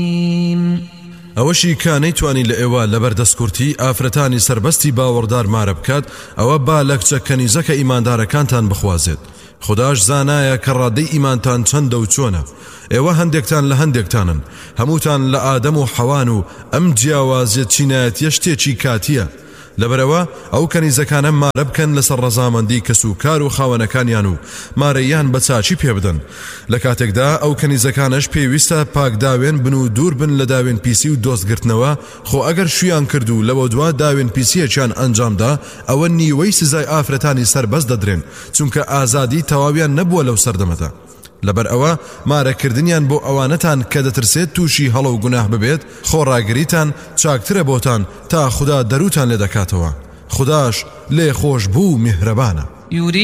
ئەوەشی کە نەیتوانی لە ئێوە لەبەر دەستکورتی ئافرەتانی سربەستی باوەڕدار مارە بکات ئەوە با لە کچە کەنیزەکە ئیماندارەکانتان بخوازێت. خداش زانایە کە ڕادەی ئیمانتان چەندە و چۆنە. ئێوە هەندێکتان لە هەندێکتانن، هەمووتان لە ئادەم و حەوان و ئەم جیاوازیە چینایەتیە شتێکی کاتیە. لەبەرەوە ئەو کەنیزەکانە مارە بکەن لەسەر ڕەزامەندی کەسوکار و خاوەنەکانیان و مارەیان بە چاچی پێ بدەن. لە کاتێکدا ئەو کەنیزەکانش پێویستە پاکداوێن بن و دوور بن لە داوێن پیسی و دۆستگرتنەوە، خۆ ئەگەر شویان کرد و لەوە دوا داوێن پیسیەکیان ئەنجامدا ئەوە نیوەی سزای ئافرەتانی سەربەست دەدرێن، چونکە ئازادی تەواویان نەبووە لەو سەردەمەدا. لەبەر ئەوە مارەکردنیان بۆ ئەوانەتان کە دەترسێت تووشی هەڵە و گوناه ببێت خۆڕاگریتان چاکترە بۆتان تا خدا دەروتان لێ دەکاتەوە. خداش لێ خۆش بوو میهرەبانە.